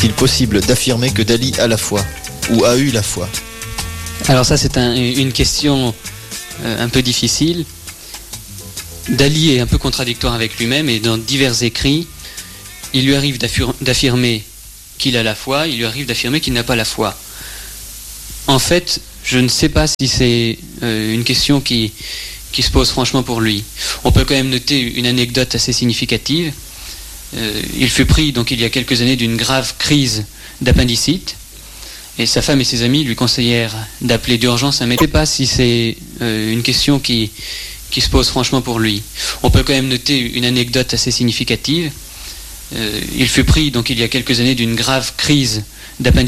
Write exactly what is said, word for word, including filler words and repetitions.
Est-il possible d'affirmer que Dali a la foi ou a eu la foi? Alors ça c'est un, une question euh, un peu difficile. Dali est un peu contradictoire avec lui-même et dans divers écrits, il lui arrive d'affirmer qu'il a la foi, il lui arrive d'affirmer qu'il n'a pas la foi. En fait, je ne sais pas si c'est euh, une question qui, qui se pose franchement pour lui. On peut quand même noter une anecdote assez significative. Euh, il fut pris donc il y a quelques années d'une grave crise d'appendicite et sa femme et ses amis lui conseillèrent d'appeler d'urgence un médecin. Je ne sais pas si c'est euh, une question qui, qui se pose franchement pour lui. On peut quand même noter une anecdote assez significative. Euh, il fut pris donc il y a quelques années d'une grave crise d'appendicite.